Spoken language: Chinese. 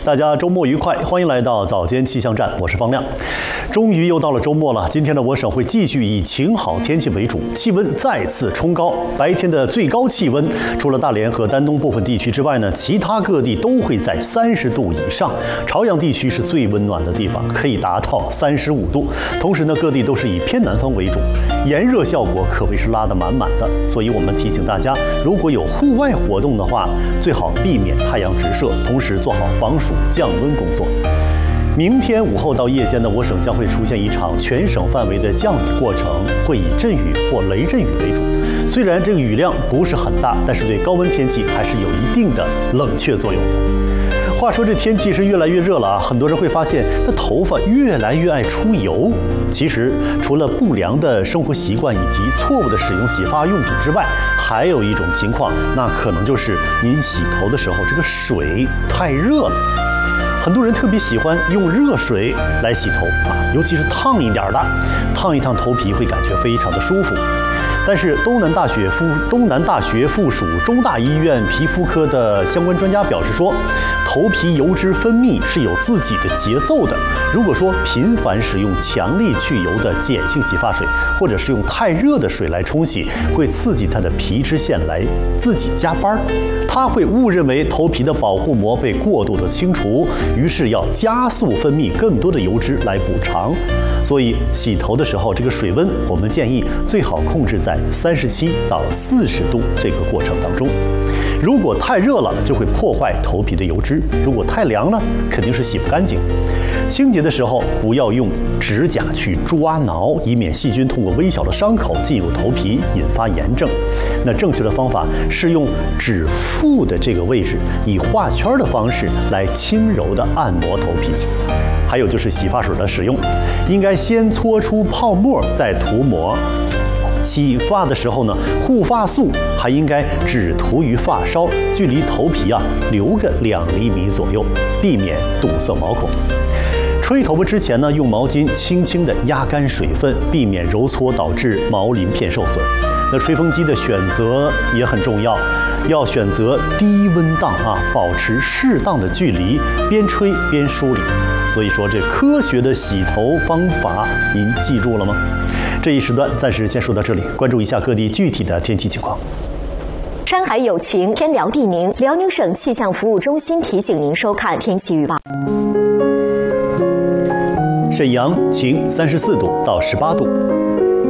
大家周末愉快，欢迎来到早间气象站，我是方亮。终于又到了周末了，今天的我省会继续以晴好天气为主，气温再次冲高。白天的最高气温，除了大连和丹东部分地区之外呢，其他各地都会在30度以上。朝阳地区是最温暖的地方，可以达到35度。同时呢，各地都是以偏南风为主，炎热效果可谓是拉得满满的。所以我们提醒大家，如果有户外活动的话，最好避免太阳直射，同时做好防暑降温工作。明天午后到夜间呢，我省将会出现一场全省范围的降雨过程，会以阵雨或雷阵雨为主。虽然这个雨量不是很大，但是对高温天气还是有一定的冷却作用的。话说这天气是越来越热了啊，很多人会发现那头发越来越爱出油。其实除了不良的生活习惯以及错误的使用洗发用品之外，还有一种情况，那可能就是您洗头的时候这个水太热了。很多人特别喜欢用热水来洗头啊，尤其是烫一点的，烫一烫头皮会感觉非常的舒服。但是东南大学附属中大医院皮肤科的相关专家表示说，头皮油脂分泌是有自己的节奏的。如果说频繁使用强力去油的碱性洗发水，或者是用太热的水来冲洗，会刺激它的皮脂腺来自己加班，它会误认为头皮的保护膜被过度的清除，于是要加速分泌更多的油脂来补偿。所以洗头的时候，这个水温我们建议最好控制在37到40度这个过程当中。如果太热了，就会破坏头皮的油脂；如果太凉了，肯定是洗不干净。清洁的时候不要用指甲去抓挠，以免细菌通过微小的伤口进入头皮，引发炎症。那正确的方法是用指腹的这个位置，以画圈的方式来轻柔地按摩头皮。还有就是洗发水的使用，应该先搓出泡沫再涂抹。洗发的时候呢，护发素还应该只涂于发梢，距离头皮留个2厘米左右，避免堵塞毛孔。吹头发之前呢，用毛巾轻轻地压干水分，避免揉搓导致毛鳞片受损。那吹风机的选择也很重要，要选择低温档保持适当的距离，边吹边梳理。所以说，这科学的洗头方法您记住了吗？这一时段暂时先说到这里，关注一下各地具体的天气情况。 山海有晴，天凉地宁。辽宁省气象服务中心提醒您收看天气预报。 沈阳晴，34度到18度。